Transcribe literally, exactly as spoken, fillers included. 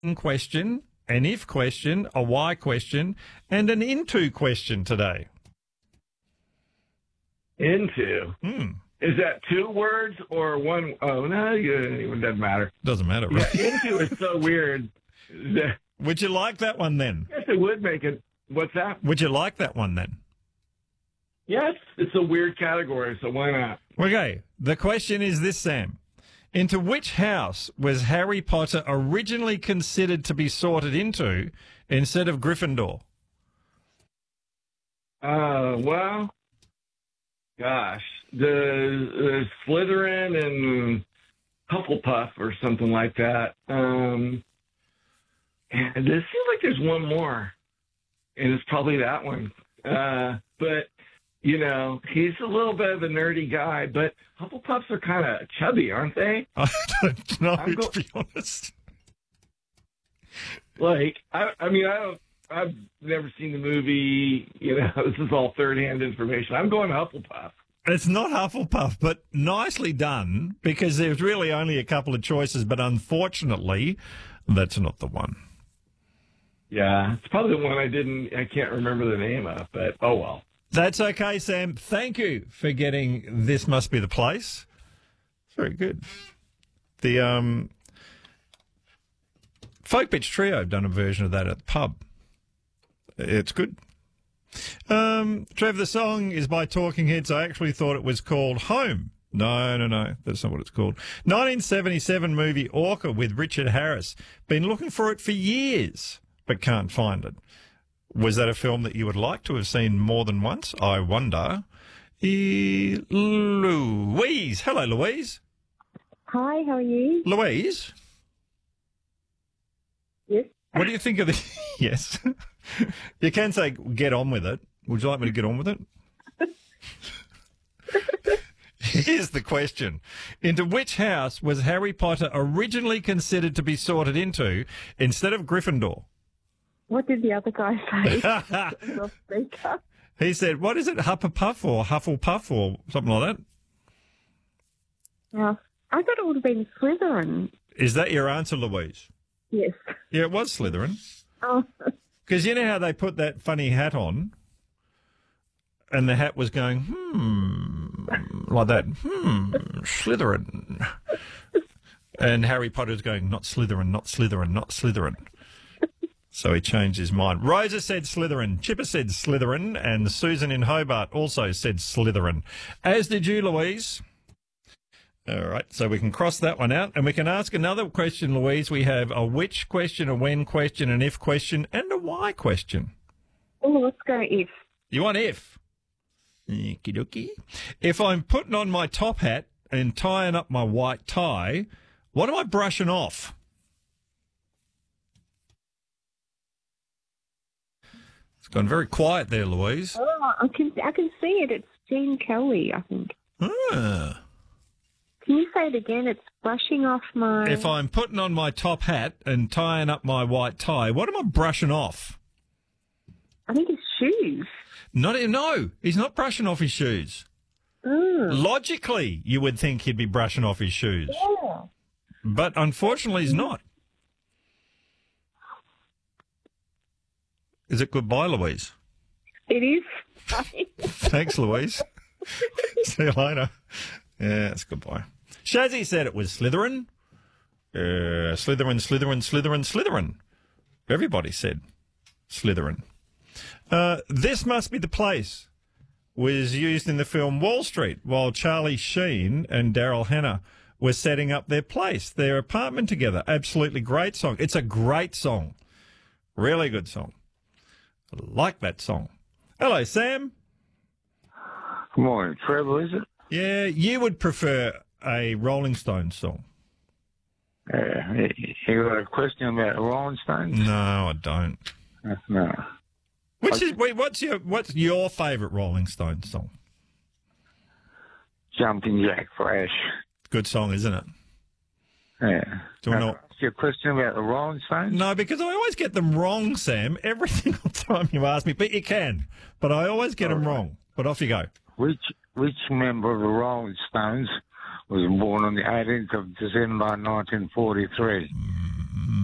question, an if question, a why question, and an into question today. Into? Hmm. Is that two words or one? Oh, no, it doesn't matter. Doesn't matter, right? Yeah, into is so weird. Would you like that one then? I guess it would make it. What's that? Would you like that one then? Yes, it's a weird category, so why not? Okay, the question is this, Sam. Into which house was Harry Potter originally considered to be sorted into instead of Gryffindor? Uh, well, gosh, the, the Slytherin and Hufflepuff or something like that. Um, and it seems like there's one more, and it's probably that one. Uh, but, you know, he's a little bit of a nerdy guy, but Hufflepuffs are kind of chubby, aren't they? I don't know, I'm go- to be honest. Like, I, I mean, I don't, I've never seen the movie. You know, this is all third-hand information. I'm going Hufflepuff. It's not Hufflepuff, but nicely done, because there's really only a couple of choices, but unfortunately, that's not the one. Yeah, it's probably the one I didn't, I can't remember the name of, but oh well. That's okay, Sam. Thank you for getting This Must Be the Place. Very good. The um, Folk Bitch Trio have done a version of that at the pub. It's good. Um, Trev, the song is by Talking Heads. I actually thought it was called Home. No, no, no. That's not what it's called. nineteen seventy-seven movie Orca with Richard Harris. Been looking for it for years, but can't find it. Was that a film that you would like to have seen more than once? I wonder. E- Louise. Hello, Louise. Hi, how are you? Louise? Yes. What do you think of the... Yes. You can say, get on with it. Would you like me to get on with it? Here's the question. Into which house was Harry Potter originally considered to be sorted into instead of Gryffindor? What did the other guy say? He said, what is it, Hufflepuff or Hufflepuff or something like that? Uh, I thought it would have been Slytherin. Is that your answer, Louise? Yes. Yeah, it was Slytherin. Oh. Because you know how they put that funny hat on and the hat was going, hmm, like that, hmm, Slytherin. And Harry Potter's going, not Slytherin, not Slytherin, not Slytherin. So he changed his mind. Rosa said Slytherin, Chipper said Slytherin, and Susan in Hobart also said Slytherin. As did you, Louise. All right, so we can cross that one out, and we can ask another question, Louise. We have a which question, a when question, an if question, and a why question. Oh, let's go if. You want if? Okie dokie. If I'm putting on my top hat and tying up my white tie, what am I brushing off? It's gone very quiet there, Louise. Oh, I can I can see it. It's Jean Kelly, I think. Ah. Can you say it again? It's brushing off my... If I'm putting on my top hat and tying up my white tie, what am I brushing off? I think it's shoes. Not, no, he's not brushing off his shoes. Mm. Logically, you would think he'd be brushing off his shoes. Yeah. But unfortunately, he's not. Is it goodbye, Louise? It is. Thanks, Louise. See you later. Yeah, it's goodbye. Shazzy said it was Slytherin. Uh, Slytherin, Slytherin, Slytherin, Slytherin. Everybody said Slytherin. Uh, This Must Be the Place was used in the film Wall Street while Charlie Sheen and Daryl Hannah were setting up their place, their apartment together. Absolutely great song. It's a great song. Really good song. I like that song. Hello, Sam. Good morning. Trevor, is it? Yeah, you would prefer a Rolling Stones song. Uh, you got a question about the Rolling Stones? No, I don't. Uh, no. Which is wait, what's your what's your favourite Rolling Stones song? Jumping Jack Flash. Good song, isn't it? Yeah. Do you Now, want to... ask you a question about the Rolling Stones? No, because I always get them wrong, Sam. Every single time you ask me, but you can. But I always get All them right. wrong. But off you go. Which which member of the Rolling Stones was born on the eighteenth of December nineteen forty-three? Mm,